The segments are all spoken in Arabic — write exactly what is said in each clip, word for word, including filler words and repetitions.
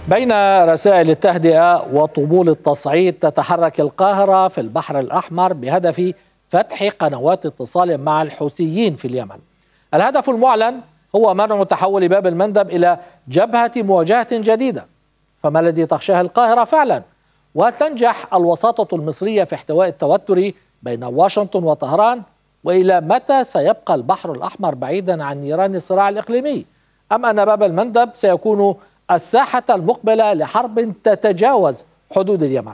بين رسائل التهدئة وطبول التصعيد تتحرك القاهرة في البحر الأحمر بهدف فتح قنوات اتصال مع الحوثيين في اليمن. الهدف المعلن هو منع تحول باب المندب إلى جبهة مواجهة جديدة. فما الذي تخشاه القاهرة فعلا؟ وتنجح الوساطة المصرية في احتواء التوتر بين واشنطن وطهران؟ وإلى متى سيبقى البحر الأحمر بعيدا عن نيران الصراع الإقليمي؟ أم أن باب المندب سيكون الساحة المقبلة لحرب تتجاوز حدود اليمن؟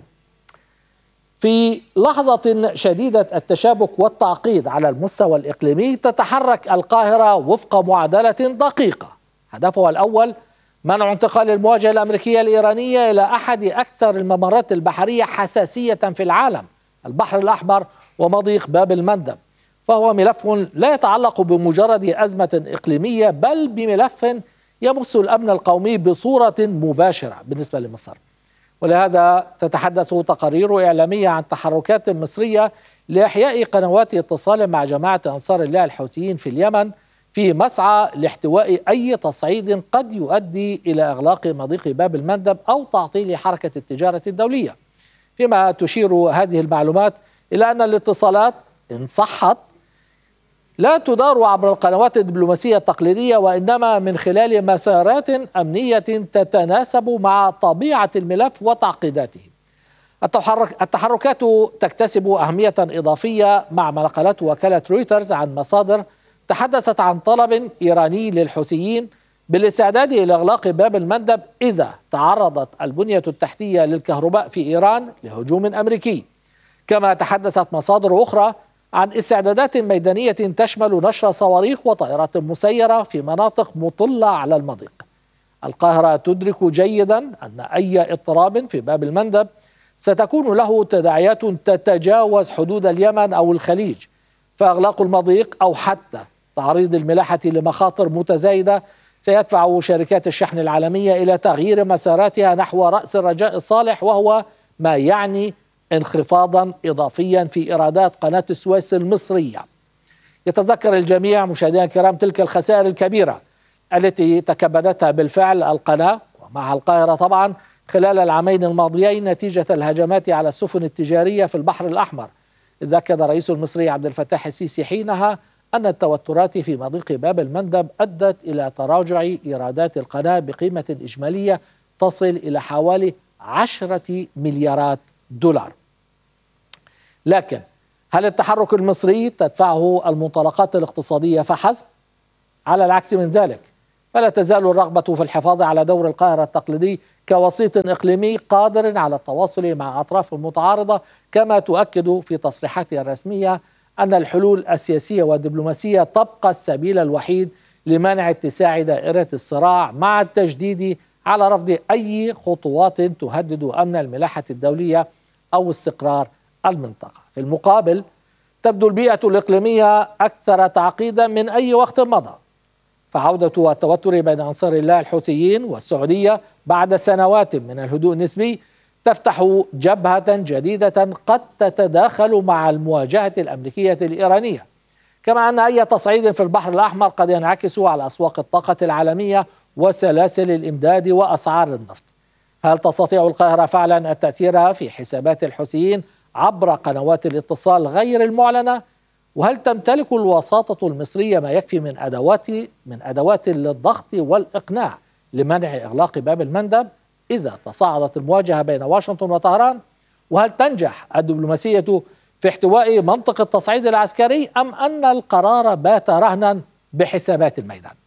في لحظة شديدة التشابك والتعقيد على المستوى الإقليمي تتحرك القاهرة وفق معادلة دقيقة هدفها الأول منع انتقال المواجهة الأمريكية الإيرانية إلى أحد أكثر الممرات البحرية حساسية في العالم، البحر الأحمر ومضيق باب المندب، فهو ملف لا يتعلق بمجرد أزمة إقليمية بل بملف يمس الأمن القومي بصورة مباشرة بالنسبة لمصر. ولهذا تتحدث تقارير إعلامية عن تحركات مصرية لإحياء قنوات اتصال مع جماعة أنصار الله الحوثيين في اليمن في مسعى لاحتواء أي تصعيد قد يؤدي إلى إغلاق مضيق باب المندب أو تعطيل حركة التجارة الدولية. فيما تشير هذه المعلومات إلى أن الاتصالات إن صحت لا تدار عبر القنوات الدبلوماسية التقليدية وإنما من خلال مسارات أمنية تتناسب مع طبيعة الملف وتعقيداته. التحرك التحركات تكتسب أهمية إضافية مع ما نقلته وكالة رويترز عن مصادر تحدثت عن طلب إيراني للحوثيين بالاستعداد إلى إغلاق باب المندب إذا تعرضت البنية التحتية للكهرباء في إيران لهجوم أمريكي. كما تحدثت مصادر أخرى عن استعدادات ميدانية تشمل نشر صواريخ وطائرات مسيرة في مناطق مطلة على المضيق. القاهرة تدرك جيدا أن أي اضطراب في باب المندب ستكون له تداعيات تتجاوز حدود اليمن أو الخليج، فإغلاق المضيق أو حتى تعريض الملاحة لمخاطر متزايدة سيدفع شركات الشحن العالمية إلى تغيير مساراتها نحو رأس الرجاء الصالح، وهو ما يعني انخفاضا إضافيا في إيرادات قناة السويس المصرية. يتذكر الجميع مشاهدينا الكرام تلك الخسائر الكبيرة التي تكبدتها بالفعل القناة ومعها القاهرة طبعا خلال العامين الماضيين نتيجة الهجمات على السفن التجارية في البحر الأحمر. إذ أكد الرئيس المصري عبد الفتاح السيسي حينها أن التوترات في مضيق باب المندب أدت إلى تراجع إيرادات القناة بقيمة إجمالية تصل إلى حوالي عشرة مليارات دولار. لكن هل التحرك المصري تدفعه المنطلقات الاقتصادية فحسب؟ على العكس من ذلك، فلا تزال الرغبة في الحفاظ على دور القاهرة التقليدي كوسيط إقليمي قادر على التواصل مع أطراف متعارضة، كما تؤكد في تصريحاتها الرسمية أن الحلول السياسية والدبلوماسية تبقى السبيل الوحيد لمنع اتساع دائرة الصراع، مع التجديد على رفض أي خطوات تهدد أمن الملاحة الدولية أو استقرار المنطقة. في المقابل تبدو البيئة الإقليمية أكثر تعقيدا من أي وقت مضى، فعودة التوتر بين أنصار الله الحوثيين والسعودية بعد سنوات من الهدوء النسبي تفتح جبهة جديدة قد تتداخل مع المواجهة الأمريكية الإيرانية، كما أن أي تصعيد في البحر الأحمر قد ينعكس على أسواق الطاقة العالمية وسلاسل الإمداد وأسعار النفط. هل تستطيع القاهرة فعلا التأثير في حسابات الحوثيين عبر قنوات الاتصال غير المعلنة؟ وهل تمتلك الوساطة المصرية ما يكفي من أدوات من أدوات للضغط والإقناع لمنع إغلاق باب المندب إذا تصاعدت المواجهة بين واشنطن وطهران؟ وهل تنجح الدبلوماسية في احتواء منطق التصعيد العسكري أم أن القرار بات رهنا بحسابات الميدان؟